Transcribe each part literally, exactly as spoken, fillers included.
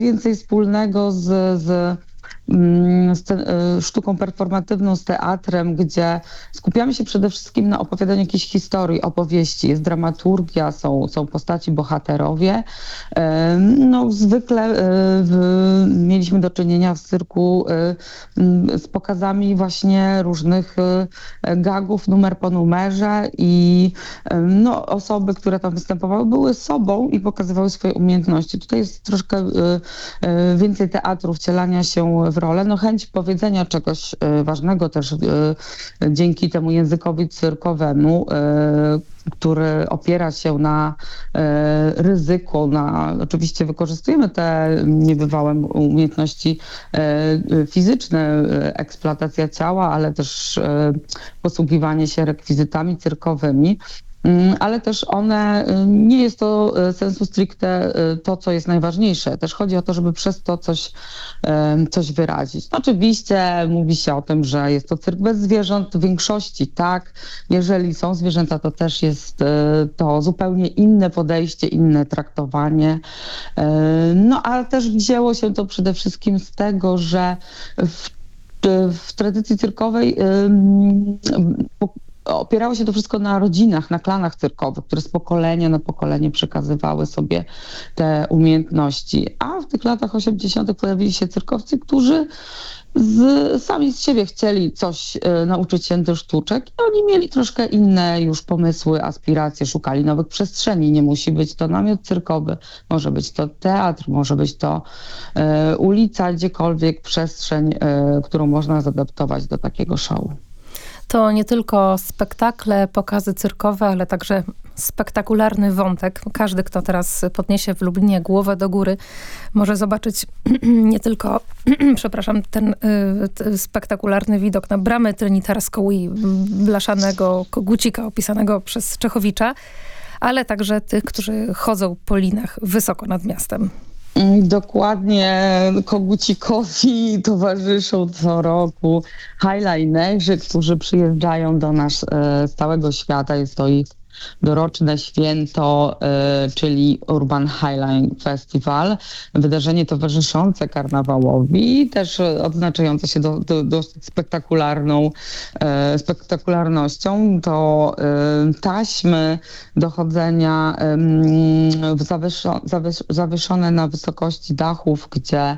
więcej wspólnego z, z, z te, sztuką performatywną, z teatrem, gdzie skupiamy się przede wszystkim na opowiadaniu jakiejś historii, opowieści. Jest dramaturgia, są, są postaci, bohaterowie. No, zwykle w, mieliśmy do czynienia w cyrku z pokazami właśnie różnych gagów, numer po numerze i no, osoby, które tam występowały, były sobą i pokazywały swoje umiejętności. Tutaj jest troszkę więcej teatru, wcielania się w rolę, no chęć powiedzenia czegoś ważnego też dzięki temu językowi cyrkowemu, który opiera się na ryzyku, na, oczywiście wykorzystujemy te niebywałe umiejętności fizyczne, eksploatacja ciała, ale też posługiwanie się rekwizytami cyrkowymi. Ale też one, nie jest to sensu stricte to, co jest najważniejsze. Też chodzi o to, żeby przez to coś, coś wyrazić. Oczywiście mówi się o tym, że jest to cyrk bez zwierząt, w większości tak. Jeżeli są zwierzęta, to też jest to zupełnie inne podejście, inne traktowanie. No a też wzięło się to przede wszystkim z tego, że w, w tradycji cyrkowej opierało się to wszystko na rodzinach, na klanach cyrkowych, które z pokolenia na pokolenie przekazywały sobie te umiejętności. A w tych latach osiemdziesiątych pojawili się cyrkowcy, którzy z, sami z siebie chcieli coś e, nauczyć się tych sztuczek i oni mieli troszkę inne już pomysły, aspiracje, szukali nowych przestrzeni. Nie musi być to namiot cyrkowy, może być to teatr, może być to e, ulica, gdziekolwiek przestrzeń, e, którą można zaadaptować do takiego show. To nie tylko spektakle, pokazy cyrkowe, ale także spektakularny wątek. Każdy, kto teraz podniesie w Lublinie głowę do góry, może zobaczyć nie tylko, przepraszam, ten y, spektakularny widok na bramę trynitarską i blaszanego kogucika opisanego przez Czechowicza, ale także tych, którzy chodzą po linach wysoko nad miastem. Dokładnie, kogucikowi towarzyszą co roku highlinerzy, którzy przyjeżdżają do nas z całego świata. Jest to ich doroczne święto, czyli Urban Highline Festival. Wydarzenie towarzyszące karnawałowi, też odznaczające się do, do, dosyć spektakularną, spektakularnością. To taśmy dochodzenia zawieszone na wysokości dachów, gdzie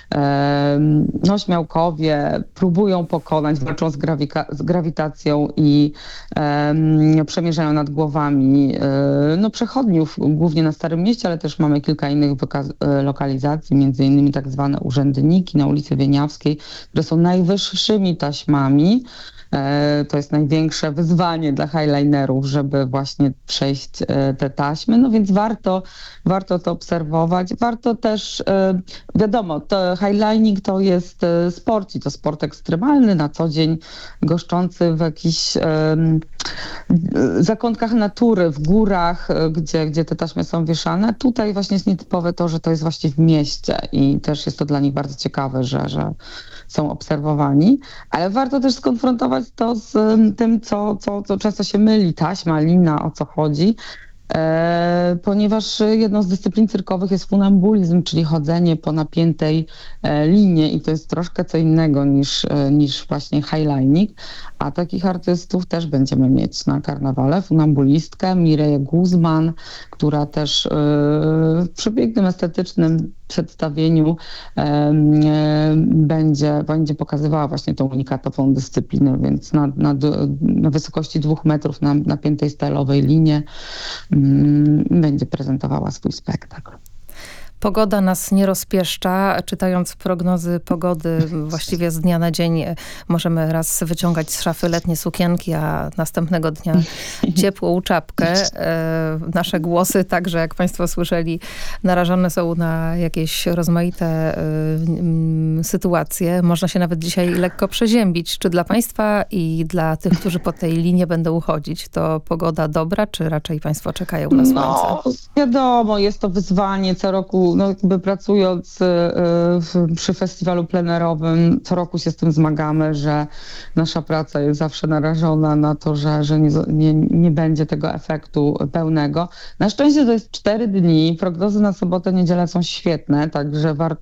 no, śmiałkowie próbują pokonać, walczą z, grawika- z grawitacją i um, przemierzają nad głowami no, przechodniów, głównie na Starym Mieście, ale też mamy kilka innych wyka- lokalizacji, między innymi tak zwane urzędniki na ulicy Wieniawskiej, które są najwyższymi taśmami. To jest największe wyzwanie dla highlinerów, żeby właśnie przejść te taśmy, no więc warto, warto to obserwować. Warto też, wiadomo, to highlining to jest sport i to sport ekstremalny, na co dzień goszczący w jakichś um, zakątkach natury, w górach, gdzie, gdzie te taśmy są wieszane. Tutaj właśnie jest nietypowe to, że to jest właśnie w mieście i też jest to dla nich bardzo ciekawe, że, że są obserwowani, ale warto też skonfrontować to z tym, co, co, co często się myli, taśma, lina, o co chodzi, e, ponieważ jedną z dyscyplin cyrkowych jest funambulizm, czyli chodzenie po napiętej e, linie i to jest troszkę co innego niż, e, niż właśnie highlining, a takich artystów też będziemy mieć na karnawale. Funambulistkę Mireję Guzman, która też e, w przepięknym, estetycznym przedstawieniu e, będzie, będzie pokazywała właśnie tą unikatową dyscyplinę, więc na, na, na wysokości dwóch metrów na napiętej stalowej linie m, będzie prezentowała swój spektakl. Pogoda nas nie rozpieszcza. Czytając prognozy pogody właściwie z dnia na dzień możemy raz wyciągać z szafy letnie sukienki, a następnego dnia ciepłą czapkę. E, nasze głosy także, jak państwo słyszeli, narażone są na jakieś rozmaite e, m, sytuacje. Można się nawet dzisiaj lekko przeziębić. Czy dla państwa i dla tych, którzy po tej linie będą uchodzić, to pogoda dobra, czy raczej państwo czekają na słońce? No, wiadomo, jest to wyzwanie. Co roku roku, no jakby pracując y, w, przy festiwalu plenerowym, co roku się z tym zmagamy, że nasza praca jest zawsze narażona na to, że, że nie, nie, nie będzie tego efektu pełnego. Na szczęście to jest cztery dni, prognozy na sobotę, niedzielę są świetne, także warto